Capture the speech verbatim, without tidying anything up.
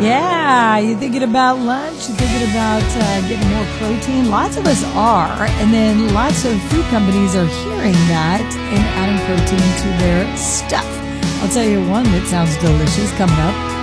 Yeah, you thinking about lunch? You thinking about uh, getting more protein? Lots of us are, and then lots of food companies are hearing that and adding protein to their stuff. I'll tell you one that sounds delicious coming up.